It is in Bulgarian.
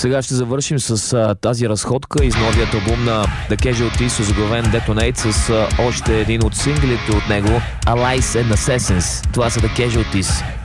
Сега ще завършим с тази разходка из новият албум на The Casualties, озаглавен Detonate, с още един от синглите от него, Allies and Assassins. Това са The Casualties.